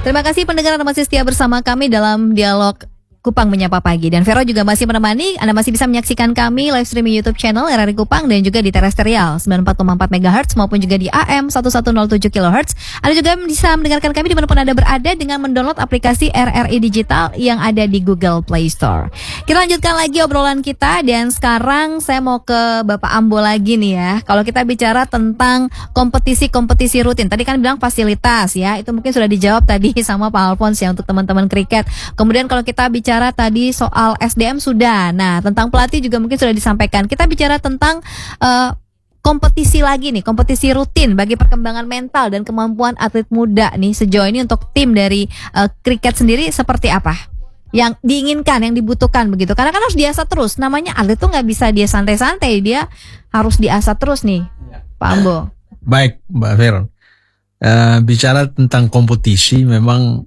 Terima kasih pendengar Anda masih setia bersama kami dalam dialog Kupang Menyapa Pagi. Dan Vero juga masih menemani. Anda masih bisa menyaksikan kami live streaming YouTube channel RRI Kupang dan juga di terestrial 94,4 MHz maupun juga di AM 1107 kHz. Anda juga bisa mendengarkan kami dimanapun Anda berada dengan mendownload aplikasi RRI Digital yang ada di Google Play Store. Kita lanjutkan lagi obrolan kita dan sekarang saya mau ke Bapak Ambo lagi nih ya. Kalau kita bicara tentang kompetisi-kompetisi rutin, tadi kan bilang fasilitas ya, itu mungkin sudah dijawab tadi sama Pak Alphonse ya untuk teman-teman kriket. Kemudian kalau kita bicara tadi soal SDM sudah, nah tentang pelatih juga mungkin sudah disampaikan. Kita bicara tentang kompetisi lagi nih, kompetisi rutin bagi perkembangan mental dan kemampuan atlet muda nih sejauh ini untuk tim dari kriket sendiri seperti apa? Yang diinginkan, yang dibutuhkan begitu. Karena kan harus diasah terus. Namanya atlet tuh nggak bisa dia santai-santai, dia harus diasah terus nih, Pak Ambo. Baik, Mbak Veron. Bicara tentang kompetisi, memang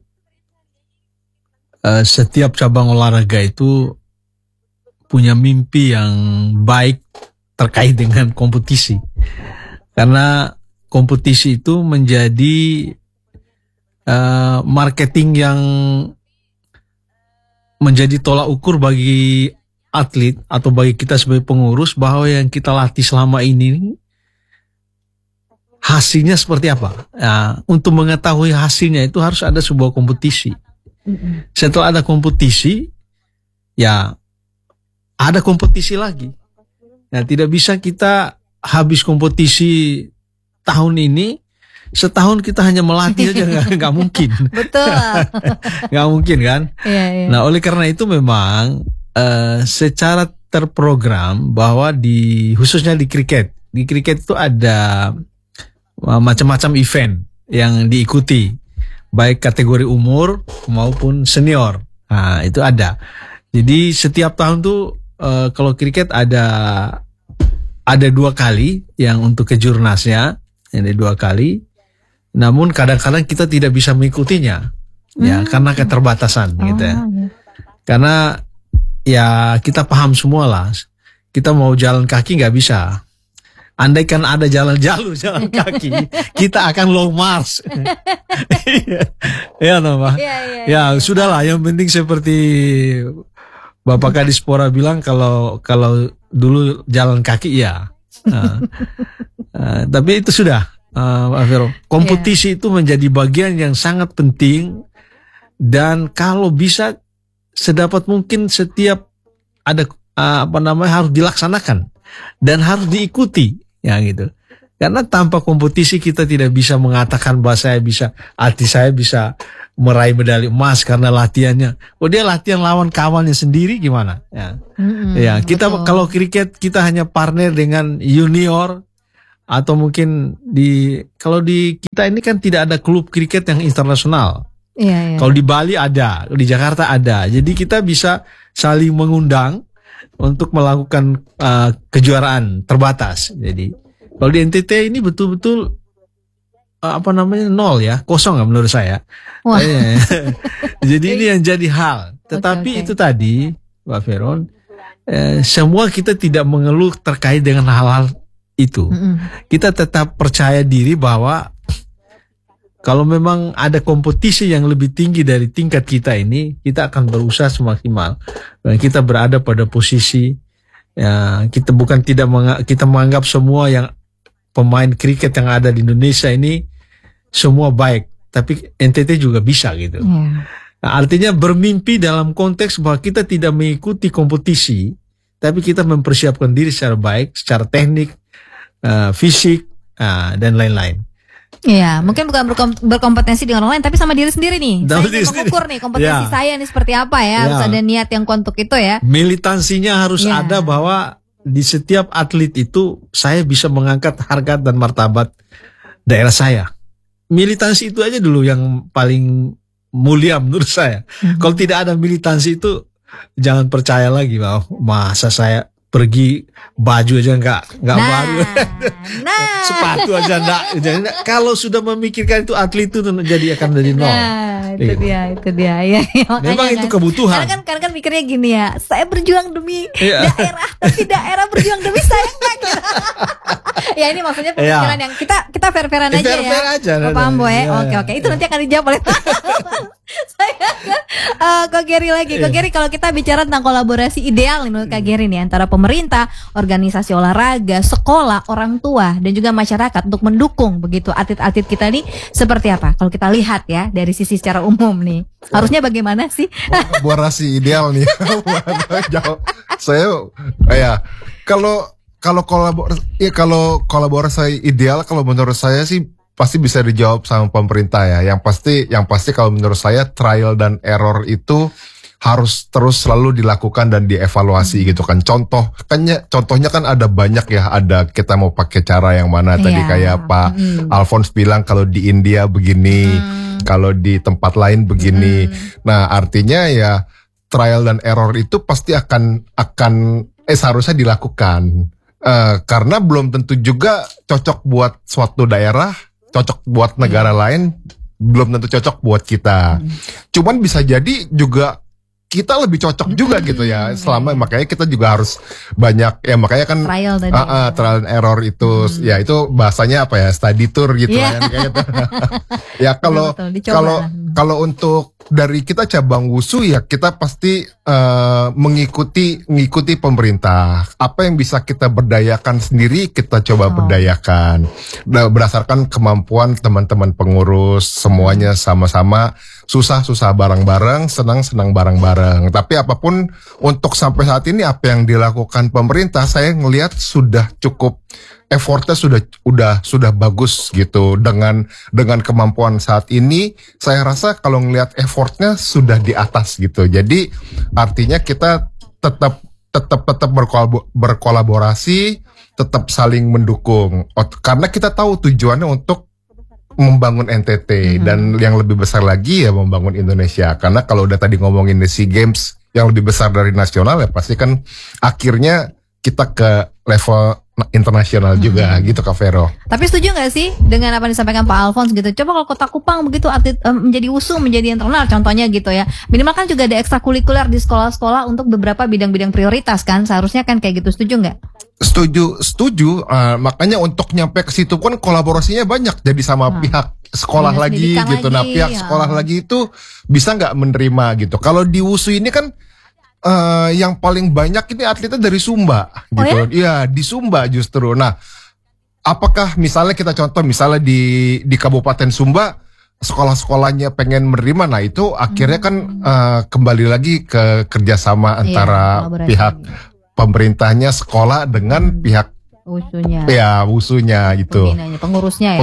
setiap cabang olahraga itu punya mimpi yang baik terkait dengan kompetisi. Karena kompetisi itu menjadi marketing yang menjadi tolak ukur bagi atlet atau bagi kita sebagai pengurus bahwa yang kita latih selama ini hasilnya seperti apa. Nah, untuk mengetahui hasilnya itu harus ada sebuah kompetisi. Setelah ada kompetisi, ya ada kompetisi lagi. Nah, tidak bisa kita habis kompetisi tahun ini, setahun kita hanya melatih aja, nggak mungkin. Betul. Nggak mungkin kan? Iya. Nah, oleh karena itu memang secara terprogram bahwa khususnya di kriket itu ada macam-macam event yang diikuti, baik kategori umur maupun senior. Nah, itu ada. Jadi setiap tahun tuh kalau kriket ada 2 kali yang untuk kejurnasnya, ada 2 kali. Namun kadang-kadang kita tidak bisa mengikutinya, ya karena keterbatasan gitu ya. Karena ya kita paham semua lah, kita mau jalan kaki nggak bisa. Andaikan ada jalan kaki, kita akan long march. Ya, Nova. Ya, sudahlah. Yang penting seperti Bapak Kadispora bilang, kalau dulu jalan kaki ya. Tapi itu sudah, Pak Vero. Kompetisi itu menjadi bagian yang sangat penting dan kalau bisa sedapat mungkin setiap ada harus dilaksanakan dan harus diikuti. Ya gitu. Karena tanpa kompetisi kita tidak bisa mengatakan bahwa artis saya bisa meraih medali emas karena latihannya. Oh, dia latihan lawan kawannya sendiri gimana? Ya. Ya, kita betul. Kalau kriket kita hanya partner dengan junior atau mungkin kalau di kita ini kan tidak ada klub kriket yang internasional. Iya. Kalau di Bali ada, di Jakarta ada. Jadi kita bisa saling mengundang untuk melakukan kejuaraan terbatas. Jadi kalau di NTT ini betul-betul nol ya, kosong ya menurut saya. Wah. Jadi ini yang jadi hal. Tetapi itu tadi, Pak Veron, semua kita tidak mengeluh terkait dengan hal-hal itu. Kita tetap percaya diri bahwa kalau memang ada kompetisi yang lebih tinggi dari tingkat kita ini, kita akan berusaha semaksimal. Dan kita berada pada posisi, ya, kita kita menganggap semua yang pemain kriket yang ada di Indonesia ini semua baik. Tapi NTT juga bisa gitu. Nah, artinya bermimpi dalam konteks bahwa kita tidak mengikuti kompetisi, tapi kita mempersiapkan diri secara baik, secara teknik, fisik, dan lain-lain. Iya, mungkin bukan berkompetensi dengan orang lain, tapi sama diri sendiri nih. Saya ingin mengukur nih kompetensi saya nih seperti apa ya. Harus ada niat yang untuk itu ya. Militansinya harus ada bahwa di setiap atlet itu saya bisa mengangkat harkat dan martabat daerah saya. Militansi itu aja dulu yang paling mulia menurut saya. Kalau tidak ada militansi itu jangan percaya lagi bahwa masa saya pergi baju aja nggak baru, sepatu aja nggak. Kalau sudah memikirkan itu atlet itu akan jadi nol. Itu dia. Ya, memang itu kebutuhan. Karena kan mikirnya gini ya, saya berjuang demi daerah, tapi daerah berjuang demi saya enggak. Ya ini maksudnya pemikiran yang kita fair-fairan aja ya. Fair aja. Bapak Ambo ya. Oke. Itu nanti akan dijawab oleh saya. Kok Gary lagi. Kok Gary, kalau kita bicara tentang kolaborasi ideal menurut Kak Gary nih antara pemerintah, organisasi olahraga, sekolah, orang tua dan juga masyarakat untuk mendukung begitu atlet-atlet kita nih seperti apa? Kalau kita lihat ya dari sisi secara umum nih. Harusnya bagaimana sih? Kolaborasi ideal nih. Saya kalau kolaborasi ideal, kalau menurut saya sih pasti bisa dijawab sama pemerintah ya. Yang pasti kalau menurut saya trial dan error itu harus terus selalu dilakukan dan dievaluasi gitu kan. Contohnya kan ada banyak ya. Ada kita mau pakai cara yang mana tadi kayak Pak Alphonse bilang kalau di India begini, kalau di tempat lain begini. Nah, artinya ya trial dan error itu pasti akan seharusnya dilakukan. Karena belum tentu juga cocok buat suatu daerah, cocok buat negara lain, belum tentu cocok buat kita. Cuman bisa jadi juga kita lebih cocok juga gitu ya. Makanya kita juga harus banyak ya, makanya kan trial and error itu ya itu bahasanya apa ya, study tour gitu kan kayak gitu. Ya kalau untuk dari kita cabang wushu ya kita pasti mengikuti pemerintah. Apa yang bisa kita berdayakan sendiri kita coba berdayakan. Nah, berdasarkan kemampuan teman-teman pengurus, semuanya sama-sama susah bareng-bareng, senang bareng-bareng. Tapi apapun untuk sampai saat ini apa yang dilakukan pemerintah, saya ngelihat sudah cukup, effortnya sudah bagus gitu. Dengan kemampuan saat ini, saya rasa kalau ngelihat effortnya sudah di atas gitu. Jadi artinya kita tetap berkolaborasi, tetap saling mendukung. Karena kita tahu tujuannya untuk membangun NTT dan yang lebih besar lagi ya membangun Indonesia. Karena kalau udah tadi ngomongin di SEA Games yang lebih besar dari nasional ya pasti kan akhirnya kita ke level internasional juga gitu Kak Vero. Tapi setuju nggak sih dengan apa yang disampaikan Pak Alphonse gitu? Coba kalau Kota Kupang begitu atlet menjadi wushu, menjadi internal contohnya gitu ya. Minimal kan juga ada ekstrakurikuler di sekolah-sekolah untuk beberapa bidang-bidang prioritas kan. Seharusnya kan kayak gitu, setuju nggak? Setuju. Makanya untuk nyampe ke situ kan kolaborasinya banyak. Jadi sama pihak sekolah lagi gitu. Nah pihak sekolah lagi itu bisa nggak menerima gitu. Kalau di wushu ini kan yang paling banyak ini atletnya dari Sumba gitu. Iya, di Sumba justru. Nah, apakah misalnya kita contoh misalnya di Kabupaten Sumba sekolah-sekolahnya pengen menerima, nah itu akhirnya kan kembali lagi ke kerjasama antara pihak pemerintahnya sekolah dengan pihak wushunya. Ya, wushunya gitu. Pengurusnya ya.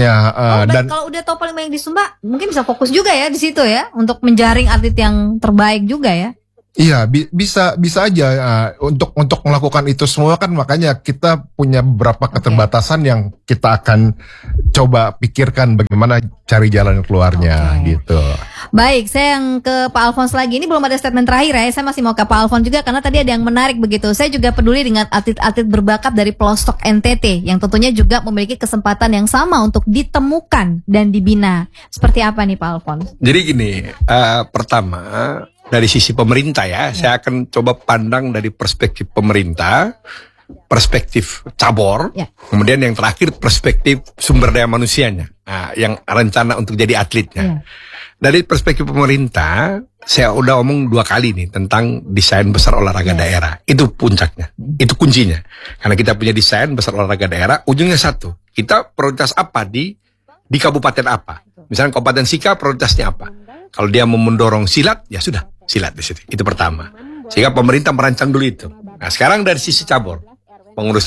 Dan kalau udah tahu paling banyak di Sumba, mungkin bisa fokus juga ya di situ ya untuk menjaring atlet yang terbaik juga ya. Iya, bisa aja untuk melakukan itu semua kan, makanya kita punya beberapa keterbatasan yang kita akan coba pikirkan bagaimana cari jalan keluarnya gitu. Baik, saya yang ke Pak Alphonse lagi. Ini belum ada statement terakhir ya. Saya masih mau ke Pak Alphonse juga karena tadi ada yang menarik begitu. Saya juga peduli dengan atlet-atlet berbakat dari pelosok NTT yang tentunya juga memiliki kesempatan yang sama untuk ditemukan dan dibina. Seperti apa nih Pak Alphonse? Jadi gini, pertama dari sisi pemerintah ya, saya akan coba pandang dari perspektif pemerintah, perspektif cabur, kemudian yang terakhir perspektif sumber daya manusianya, yang rencana untuk jadi atletnya. Dari perspektif pemerintah, saya udah omong 2 kali nih tentang desain besar olahraga daerah. Itu puncaknya, itu kuncinya. Karena kita punya desain besar olahraga daerah, ujungnya satu. Kita prioritas apa di kabupaten apa? Misalnya Kabupaten Sika prioritasnya apa? Kalau dia mau mendorong silat, ya sudah silat di situ. Itu pertama. Sehingga pemerintah merancang dulu itu. Nah, sekarang dari sisi cabur, pengurus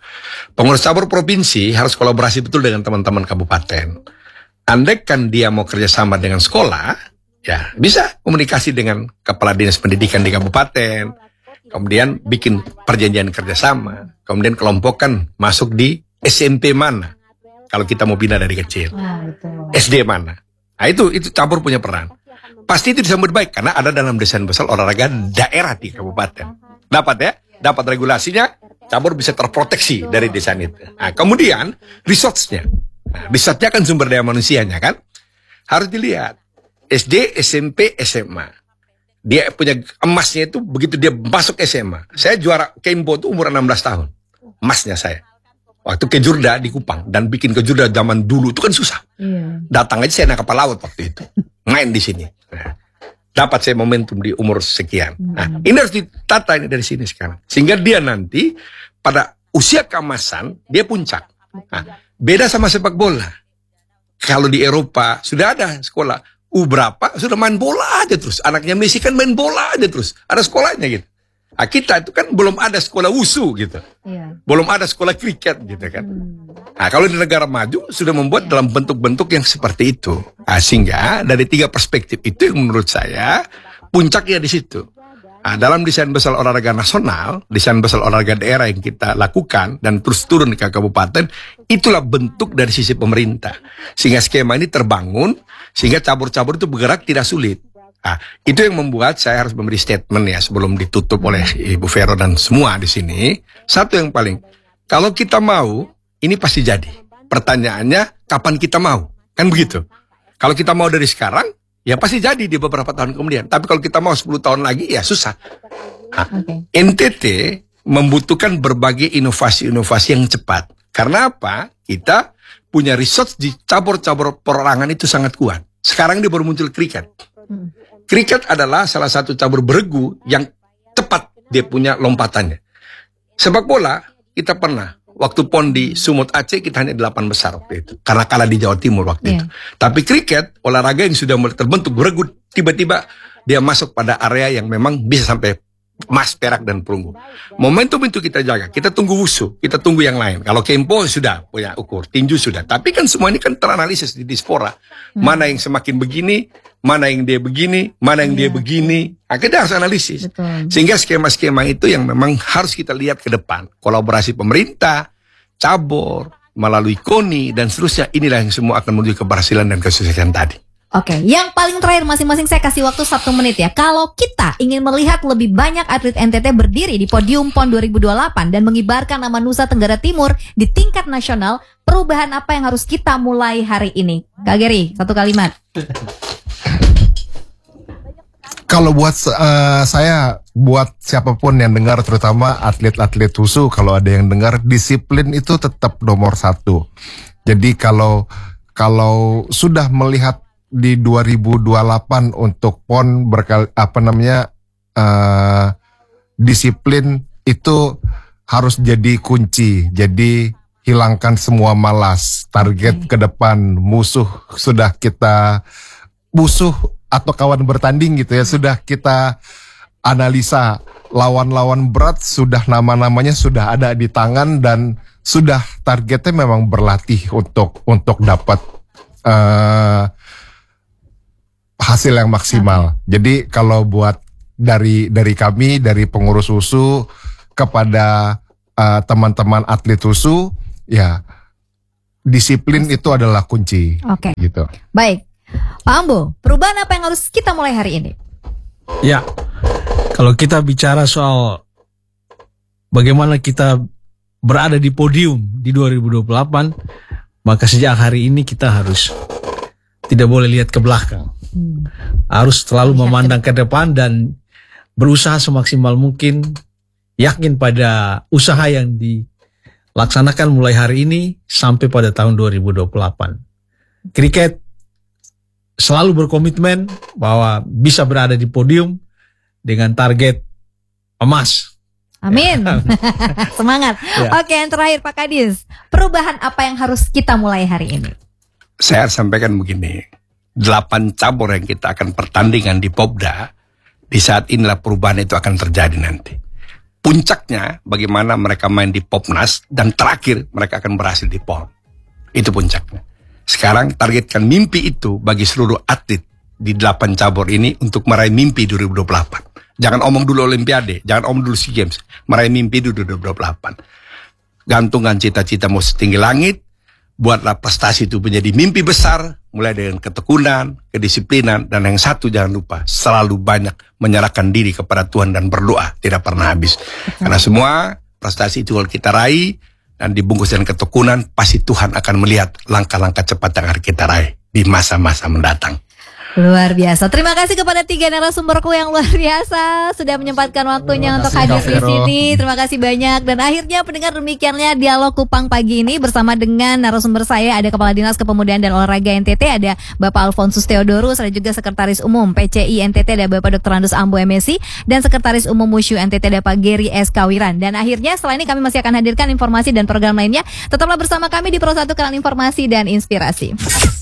cabur provinsi harus kolaborasi betul dengan teman-teman kabupaten. Andai kan dia mau kerjasama dengan sekolah, ya bisa komunikasi dengan kepala dinas pendidikan di kabupaten, kemudian bikin perjanjian kerjasama, kemudian kelompokkan masuk di SMP mana, kalau kita mau bina dari kecil, SD mana. Nah itu cabur punya peran. Pasti itu disambut baik karena ada dalam desain besar olahraga daerah di kabupaten. Dapat ya? Dapat regulasinya, cabur bisa terproteksi dari desain itu. Nah, kemudian resource-nya. Nah, resource-nya kan sumber daya manusianya kan. Harus dilihat. SD, SMP, SMA. Dia punya emasnya itu begitu dia masuk SMA. Saya juara Kempo itu umur 16 tahun. Emasnya saya. Waktu ke Jurda di Kupang. Dan bikin ke Jurda zaman dulu itu kan susah. Datang aja saya naik kapal laut waktu itu. Main di sini. Nah, dapat saya momentum di umur sekian. Nah, ini harus ditata ini dari sini sekarang. Sehingga dia nanti pada usia keemasan, dia puncak. Nah, beda sama sepak bola. Kalau di Eropa sudah ada sekolah berapa sudah main bola aja terus. Anaknya Messi kan main bola aja terus. Ada sekolahnya gitu. Nah, kita itu kan belum ada sekolah wusu gitu. Belum ada sekolah kriket gitu kan. Nah, kalau di negara maju sudah membuat dalam bentuk-bentuk yang seperti itu. Nah, sehingga dari 3 perspektif itu yang menurut saya puncaknya di situ. Nah, dalam desain besar olahraga nasional, desain besar olahraga daerah yang kita lakukan dan terus turun ke kabupaten, itulah bentuk dari sisi pemerintah. Sehingga skema ini terbangun, sehingga cabur-cabur itu bergerak tidak sulit. Nah, itu yang membuat saya harus memberi statement ya sebelum ditutup oleh Ibu Vero dan semua di sini. Satu yang paling, kalau kita mau, ini pasti jadi. Pertanyaannya, kapan kita mau? Kan begitu. Kalau kita mau dari sekarang, ya pasti jadi di beberapa tahun kemudian. Tapi kalau kita mau 10 tahun lagi, ya susah. Nah, NTT membutuhkan berbagai inovasi-inovasi yang cepat. Karena apa? Kita punya research di cabur-cabur perorangan itu sangat kuat. Sekarang dia baru muncul kriket. Kriket adalah salah satu cabur beregu yang cepat dia punya lompatannya. Sepak bola, kita pernah. Waktu PON di Sumut Aceh kita hanya 8 besar waktu itu. Karena kalah di Jawa Timur waktu itu. Tapi kriket, olahraga yang sudah mulai terbentuk beregu, tiba-tiba dia masuk pada area yang memang bisa sampai emas, perak, dan perunggu. Momentum itu kita jaga. Kita tunggu wusu, kita tunggu yang lain. Kalau Kempo sudah punya ukur, tinju sudah. Tapi kan semua ini kan teranalisis di diaspora. Mana yang semakin begini, mana yang dia begini, mana yang dia begini. Nah, kita harus analisis. Sehingga skema-skema itu yang memang harus kita lihat ke depan. Kolaborasi pemerintah, cabur, melalui KONI, dan seterusnya. Inilah yang semua akan menuju keberhasilan dan kesuksesan tadi. Oke, yang paling terakhir masing-masing saya kasih waktu 1 menit ya. Kalau kita ingin melihat lebih banyak atlet NTT berdiri di podium PON 2028 dan mengibarkan nama Nusa Tenggara Timur di tingkat nasional, perubahan apa yang harus kita mulai hari ini? Kak Geri, 1 kalimat. Kalau buat saya, buat siapapun yang dengar, terutama atlet-atlet WUSU, kalau ada yang dengar, disiplin itu tetap nomor 1. Jadi kalau sudah melihat di 2028 untuk PON disiplin itu harus jadi kunci. Jadi hilangkan semua malas. Target ke depan, musuh atau kawan bertanding gitu ya, sudah kita analisa. Lawan-lawan berat sudah nama-namanya sudah ada di tangan dan sudah targetnya memang berlatih untuk dapat hasil yang maksimal. Jadi kalau buat dari kami, dari pengurus WUSU kepada teman-teman atlet WUSU, ya disiplin itu adalah kunci. Oke. Gitu. Baik, Pak Ambo, perubahan apa yang harus kita mulai hari ini? Ya, kalau kita bicara soal bagaimana kita berada di podium di 2028, maka sejak hari ini kita harus tidak boleh lihat ke belakang. Harus selalu memandang ke depan dan berusaha semaksimal mungkin, yakin pada usaha yang dilaksanakan mulai hari ini sampai pada tahun 2028. Kriket selalu berkomitmen bahwa bisa berada di podium dengan target emas. Amin. Semangat. Ya. Oke, yang terakhir Pak Kadis, perubahan apa yang harus kita mulai hari ini? Saya sampaikan begini, 8 cabur yang kita akan pertandingan di Popda, di saat inilah perubahan itu akan terjadi nanti. Puncaknya bagaimana mereka main di Popnas, dan terakhir mereka akan berhasil di PON. Itu puncaknya. Sekarang targetkan mimpi itu bagi seluruh atlet di 8 cabur ini untuk meraih mimpi 2028. Jangan omong dulu Olimpiade, jangan omong dulu SEA Games, meraih mimpi 2028. Gantungkan cita-citamu setinggi langit, buatlah prestasi itu menjadi mimpi besar, mulai dengan ketekunan, kedisiplinan, dan yang satu jangan lupa, selalu banyak menyerahkan diri kepada Tuhan dan berdoa, tidak pernah habis. Karena semua prestasi itu kalau kita raih dan dibungkus dengan ketekunan, pasti Tuhan akan melihat langkah-langkah cepat yang harus kita raih di masa-masa mendatang. Luar biasa. Terima kasih kepada 3 narasumberku yang luar biasa sudah menyempatkan waktunya untuk hadir di sini. Terima kasih banyak. Dan akhirnya pendengar, demikiannya dialog Kupang pagi ini bersama dengan narasumber saya, ada Kepala Dinas Kepemudaan dan Olahraga NTT, ada Bapak Alfonsus Theodorus, ada juga Sekretaris Umum PCI NTT, ada Bapak Dr. Andus Ambo MSI, dan Sekretaris Umum Wushu NTT, ada Pak Gary S. Kawiran. Dan akhirnya setelah ini kami masih akan hadirkan informasi dan program lainnya. Tetaplah bersama kami di Pro 1 Kanal Informasi dan Inspirasi.